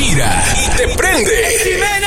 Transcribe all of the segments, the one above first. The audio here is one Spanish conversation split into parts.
inspira y te prende. ¡Jimena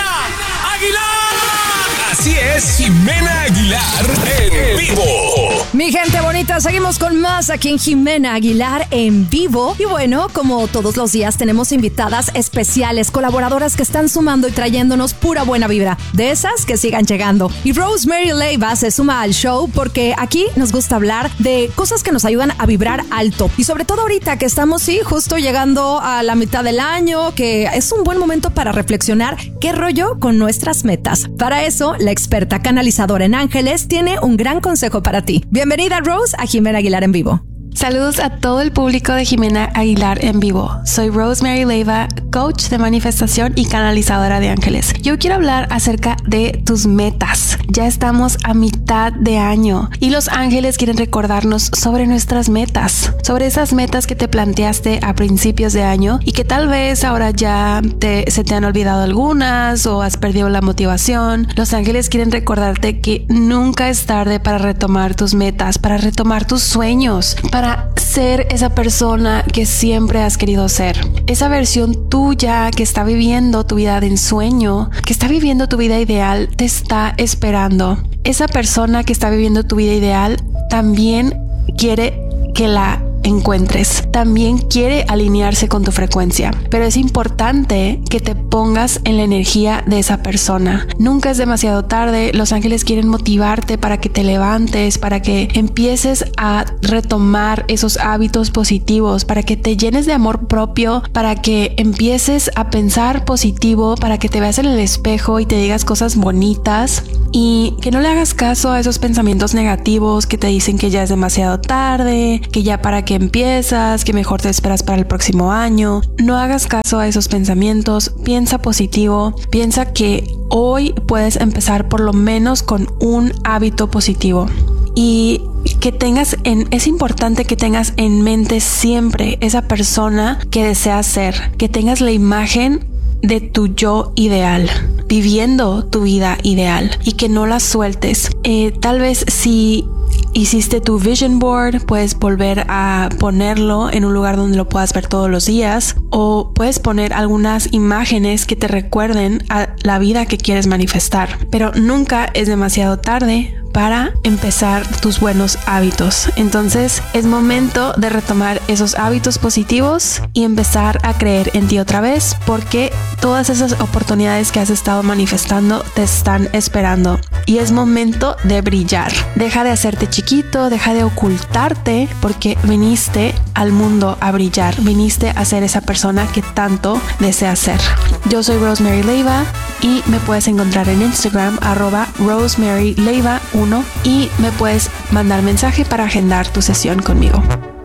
Aguilar! Así es, Jimena Aguilar en vivo. Mi gente bonita, seguimos con más aquí en Jimena Aguilar en vivo. Y bueno, como todos los días tenemos invitadas especiales, colaboradoras que están sumando y trayéndonos pura buena vibra. De esas que sigan llegando. Y Rosemary Leiva se suma al show porque aquí nos gusta hablar de cosas que nos ayudan a vibrar alto. Y sobre todo ahorita que estamos, sí, justo llegando a la mitad del año, que es un buen momento para reflexionar qué rollo con nuestras metas. Para eso, la experta canalizadora en ángeles tiene un gran consejo para ti. Bienvenida, Rose, a Jimena Aguilar en vivo. Saludos a todo el público de Jimena Aguilar en vivo. Soy Rosemary Leiva, coach de manifestación y canalizadora de ángeles. Yo quiero hablar acerca de tus metas. Ya estamos a mitad de año y los ángeles quieren recordarnos sobre nuestras metas, sobre esas metas que te planteaste a principios de año y que tal vez ahora ya se te han olvidado algunas o has perdido la motivación. Los ángeles quieren recordarte que nunca es tarde para retomar tus metas, para retomar tus sueños, para ser esa persona que siempre has querido ser. Esa versión tuya que está viviendo tu vida de ensueño, que está viviendo tu vida ideal, te está esperando. Esa persona que está viviendo tu vida ideal también quiere que la encuentres. También quiere alinearse con tu frecuencia, pero es importante que te pongas en la energía de esa persona. Nunca es demasiado tarde. Los ángeles quieren motivarte para que te levantes, para que empieces a retomar esos hábitos positivos, para que te llenes de amor propio, para que empieces a pensar positivo, para que te veas en el espejo y te digas cosas bonitas y que no le hagas caso a esos pensamientos negativos que te dicen que ya es demasiado tarde, que ya para qué empiezas, que mejor te esperas para el próximo año. No hagas caso a esos pensamientos, piensa positivo, piensa que hoy puedes empezar por lo menos con un hábito positivo y que es importante que tengas en mente siempre esa persona que deseas ser, que tengas la imagen de tu yo ideal, viviendo tu vida ideal y que no la sueltes. Tal vez si hiciste tu vision board, puedes volver a ponerlo en un lugar donde lo puedas ver todos los días o puedes poner algunas imágenes que te recuerden a la vida que quieres manifestar. Pero nunca es demasiado tarde para empezar tus buenos hábitos. Entonces es momento de retomar esos hábitos positivos y empezar a creer en ti otra vez, porque todas esas oportunidades que has estado manifestando te están esperando y es momento de brillar. Deja de hacerte chiquito, deja de ocultarte, porque viniste al mundo a brillar, viniste a ser esa persona que tanto deseas ser. Yo soy Rosemary Leiva y me puedes encontrar en Instagram @RosemaryLeiva1 y me puedes mandar mensaje para agendar tu sesión conmigo.